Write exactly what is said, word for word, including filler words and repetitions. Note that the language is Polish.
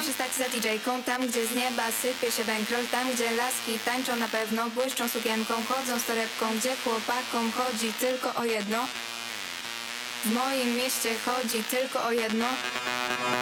Muszę stać za didżejką, tam gdzie z nieba sypie się bankroll, tam gdzie laski tańczą na pewno, błyszczą sukienką, chodzą z torebką, gdzie chłopakom chodzi tylko o jedno. W moim mieście chodzi tylko o jedno.